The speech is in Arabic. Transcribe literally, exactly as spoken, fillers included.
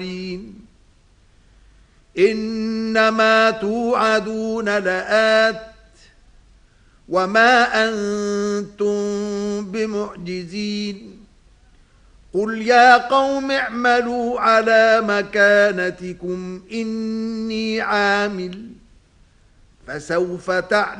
إنما توعدون لآت وما أنتم بمعجزين قل يا قوم اعملوا على مكانتكم إني عامل فسوف تعلمون